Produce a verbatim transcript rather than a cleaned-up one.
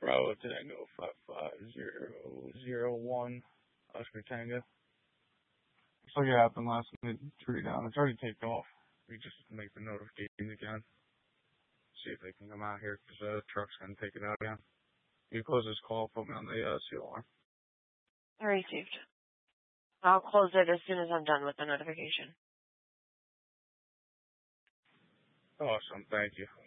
Bravo Tango five five zero zero one Oscar Tango. Looks like it happened last minute. Tree down. It's already taped off. We just make the notifications again. See if they can come out here because the uh, truck's gonna take it out again. You close this call. Put me on the uh, seal alarm. Received. I'll close it as soon as I'm done with the notification. Awesome. Thank you.